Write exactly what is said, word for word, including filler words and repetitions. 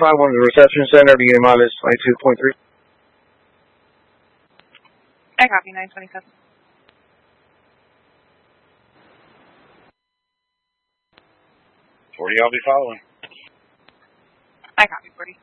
five one to the reception center to unit mileage twenty-two point three. I copy, nine twenty-seven. forty, I'll be following. I copy, forty.